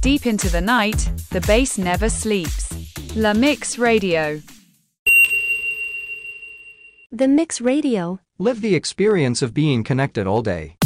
Deep into the night, the bass never sleeps. La Mix Radio. The Mix Radio. Live the experience of being connected all day.